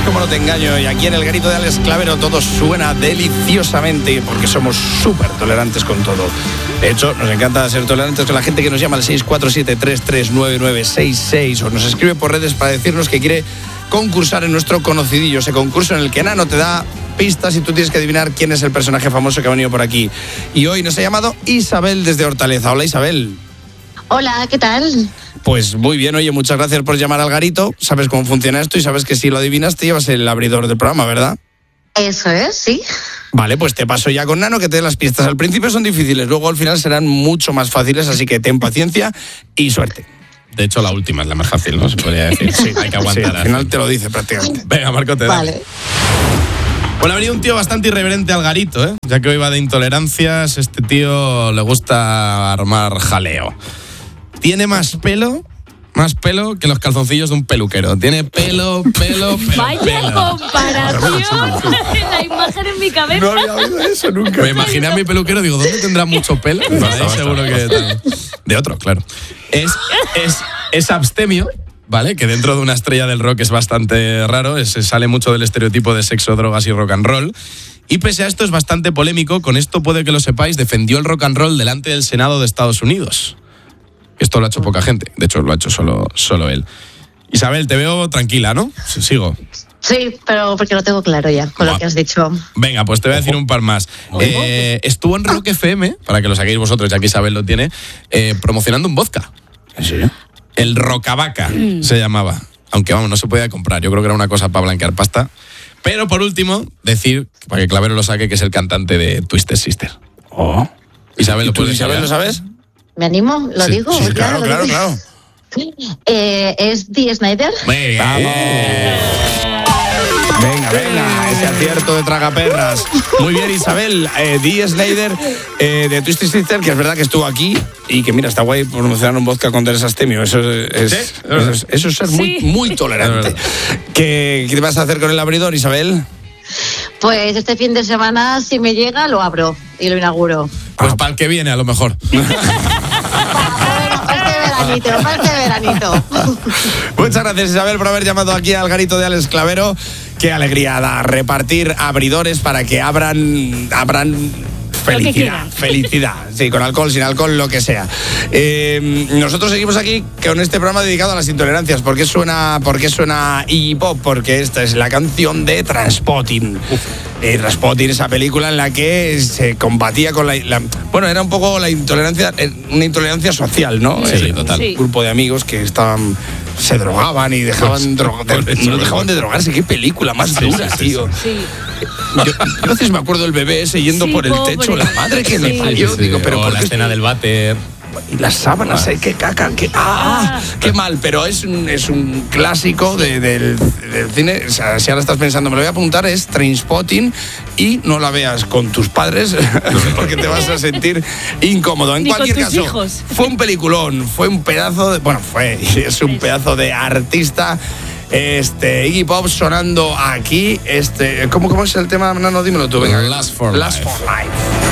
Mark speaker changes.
Speaker 1: como no te engaño, y aquí en el garito de Alex Clavero todo suena deliciosamente porque somos súper tolerantes con todo. De hecho, nos encanta ser tolerantes con la gente que nos llama al 647-339966 o nos escribe por redes para decirnos que quiere concursar en nuestro conocidillo, ese concurso en el que Nano te da pistas y tú tienes que adivinar quién es el personaje famoso que ha venido por aquí. Y hoy nos ha llamado Isabel desde Hortaleza. Hola, Isabel.
Speaker 2: Hola, ¿qué tal?
Speaker 1: Pues muy bien, oye, muchas gracias por llamar al garito. Sabes cómo funciona esto y sabes que si lo adivinas te llevas el abridor del programa, ¿verdad?
Speaker 2: Eso es, sí.
Speaker 1: Vale, pues te paso ya con Nano que te dé las pistas. Al principio son difíciles, luego al final serán mucho más fáciles, así que ten paciencia y suerte.
Speaker 3: De hecho, la última es la más fácil, ¿no? Se podría decir. Sí, hay que aguantar.
Speaker 1: Sí, al final te lo dice prácticamente.
Speaker 3: Venga, Marco, te da.
Speaker 2: Vale.
Speaker 3: Bueno, ha venido un tío bastante irreverente al garito, ¿eh? Ya que hoy va de intolerancias, este tío le gusta armar jaleo. Tiene más pelo que los calzoncillos de un peluquero. Tiene pelo.
Speaker 4: Vaya comparación. La imagen en mi cabeza.
Speaker 1: No había oído eso nunca.
Speaker 3: Me imaginé a mi peluquero, digo, ¿dónde tendrá mucho pelo? Ahí seguro que... De otro, claro. Es abstemio, ¿vale? Que dentro de una estrella del rock es bastante raro. Sale mucho del estereotipo de sexo, drogas y rock and roll. Y pese a esto es bastante polémico. Con esto puede que lo sepáis, defendió el rock and roll delante del Senado de Estados Unidos. Esto lo ha hecho poca gente. De hecho, lo ha hecho solo él. Isabel, te veo tranquila, ¿no? Sigo.
Speaker 2: Sí, pero porque lo tengo claro ya con lo que has dicho.
Speaker 3: Venga, pues te voy a decir un par más. Estuvo en Rock FM, para que lo saquéis vosotros, ya que Isabel lo tiene, promocionando un vodka.
Speaker 1: ¿En serio?
Speaker 3: El Rocavaca se llamaba. Aunque, vamos, no se podía comprar. Yo creo que era una cosa para blanquear pasta. Pero, por último, decir, para que Clavero lo saque, que es el cantante de Twisted Sister.
Speaker 1: Oh.
Speaker 3: Isabel,
Speaker 1: ¿Tú, Isabel, lo sabes?
Speaker 2: ¿Me animo? ¿Lo digo?
Speaker 1: Sí, claro.
Speaker 2: ¿Es Dee Snider?
Speaker 3: Muy bien.
Speaker 1: Venga, ese acierto de tragaperras. Muy bien, Isabel. Dee Snider de Twisted Sister, que es verdad que estuvo aquí y que mira, está guay promocionar un vodka con Teresa Astemio. Eso es ser muy tolerante. ¿Qué te vas a hacer con el abridor, Isabel?
Speaker 2: Pues este fin de semana, si me llega, lo abro y lo inauguro.
Speaker 3: Pues para el que viene, a lo mejor.
Speaker 2: Para este veranito.
Speaker 1: Muchas gracias, Isabel, por haber llamado aquí al garito de Alex Clavero. Qué alegría da repartir abridores para que abran felicidad, sí, con alcohol, sin alcohol, lo que sea. Nosotros seguimos aquí con este programa dedicado a las intolerancias. ¿Por qué suena Iggy Pop? Porque esta es la canción de Trainspotting. Trainspotting, esa película en la que se combatía con bueno, era un poco la intolerancia, una intolerancia social, ¿no?
Speaker 3: Sí, total.
Speaker 1: Un grupo de amigos que se drogaban y dejaban no dejaban de drogarse. Qué película más dura, tío.
Speaker 4: Sí.
Speaker 1: Yo a veces me acuerdo del bebé ese yendo por el techo, la madre que le parió. Digo, pero
Speaker 3: la escena del váter.
Speaker 1: Y las sábanas, qué caca, qué mal, pero es un clásico del cine. O sea, si ahora estás pensando, me lo voy a apuntar, es Trainspotting, y no la veas con tus padres porque te vas a sentir incómodo. En
Speaker 4: Ni
Speaker 1: cualquier
Speaker 4: con tus
Speaker 1: caso,
Speaker 4: hijos.
Speaker 1: fue un peliculón, fue un pedazo de... Bueno, es un pedazo de artista. Iggy Pop sonando aquí. ¿Cómo es el tema? No, dímelo tú, venga.
Speaker 3: Last for Life.